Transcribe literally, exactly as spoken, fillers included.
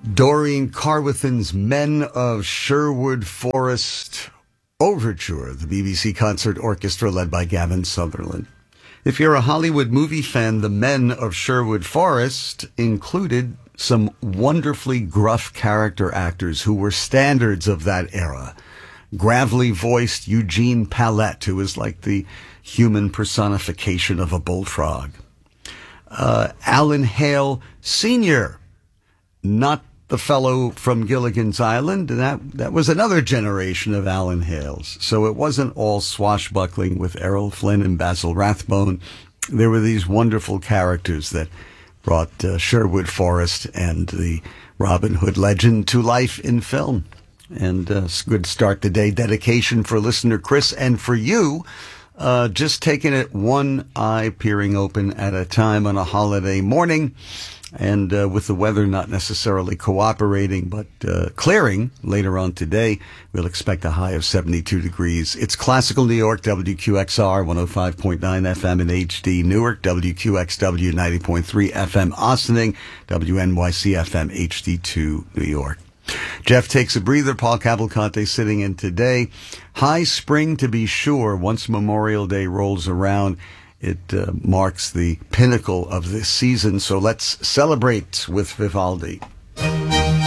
Doreen Carwithen's Men of Sherwood Forest Overture, the B B C Concert Orchestra led by Gavin Sutherland. If you're a Hollywood movie fan, the Men of Sherwood Forest included some wonderfully gruff character actors who were standards of that era. Gravelly-voiced Eugene Pallette, who was like the human personification of a bullfrog. Uh, Alan Hale Senior, not the fellow from Gilligan's Island. That that was another generation of Alan Hales. So it wasn't all swashbuckling with Errol Flynn and Basil Rathbone. There were these wonderful characters that brought uh, Sherwood Forest and the Robin Hood legend to life in film. And uh, it's a good start the day dedication for listener Chris and for you. Uh, just taking it one eye peering open at a time on a holiday morning. And uh, with the weather not necessarily cooperating, but uh, clearing later on today, we'll expect a high of seventy-two degrees. It's Classical New York, W Q X R, one oh five point nine F M in H D Newark, W Q X W, ninety point three F M Ossining, W N Y C F M H D two New York. Jeff takes a breather. Paul Cavalcante sitting in today. High spring to be sure. Once Memorial Day rolls around, it uh, marks the pinnacle of this season. So let's celebrate with Vivaldi.